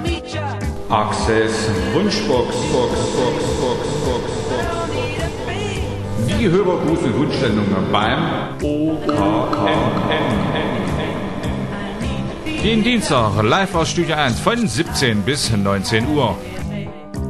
Access Wunschbox. Die Hörergruße Wunschsendungen beim OKKN. Den Dienstag live aus Studio 1 von 17 bis 19 Uhr.